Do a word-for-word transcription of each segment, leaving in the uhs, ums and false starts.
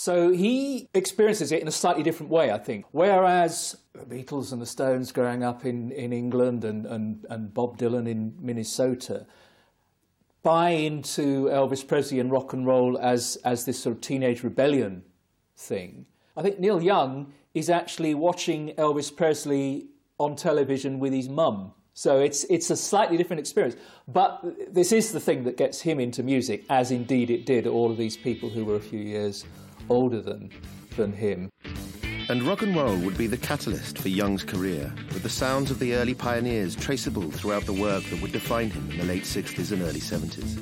So he experiences it in a slightly different way, I think. Whereas the Beatles and the Stones growing up in, in England and, and, and Bob Dylan in Minnesota buy into Elvis Presley and rock and roll as, as this sort of teenage rebellion thing, I think Neil Young is actually watching Elvis Presley on television with his mum. So it's, it's a slightly different experience. But this is the thing that gets him into music, as indeed it did all of these people who were a few years older than, than him. And rock and roll would be the catalyst for Young's career, with the sounds of the early pioneers traceable throughout the work that would define him in the late sixties and early seventies.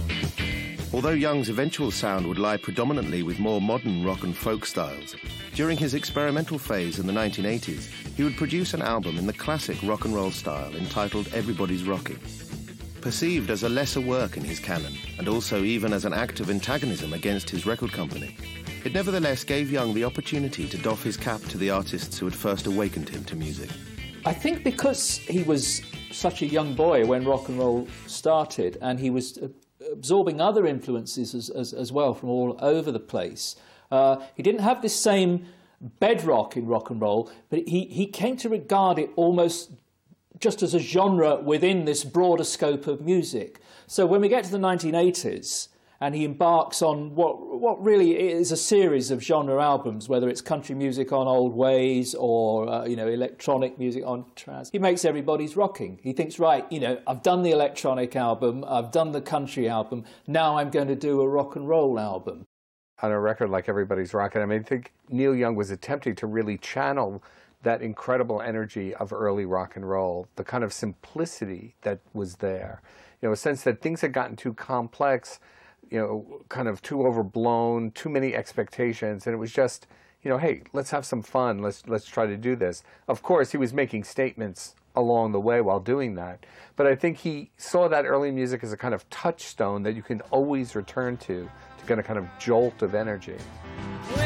Although Young's eventual sound would lie predominantly with more modern rock and folk styles, during his experimental phase in the nineteen eighties, he would produce an album in the classic rock and roll style entitled Everybody's Rocking. Perceived as a lesser work in his canon, and also even as an act of antagonism against his record company, it nevertheless gave Young the opportunity to doff his cap to the artists who had first awakened him to music. I think because he was such a young boy when rock and roll started, and he was absorbing other influences as, as, as well from all over the place, uh, he didn't have this same bedrock in rock and roll, but he, he came to regard it almost just as a genre within this broader scope of music. So when we get to the nineteen eighties, and he embarks on what, what really is a series of genre albums, whether it's country music on Old Ways or uh, you know, electronic music on Trans. He makes Everybody's Rocking. He thinks, right, you know, I've done the electronic album, I've done the country album, now I'm going to do a rock and roll album. On a record like Everybody's Rocking, I mean, I think Neil Young was attempting to really channel that incredible energy of early rock and roll, the kind of simplicity that was there. You know, a sense that things had gotten too complex, you know, kind of too overblown, too many expectations, and it was just, you know, hey, let's have some fun, let's let's try to do this. Of course, he was making statements along the way while doing that, but I think he saw that early music as a kind of touchstone that you can always return to, to get a kind of jolt of energy.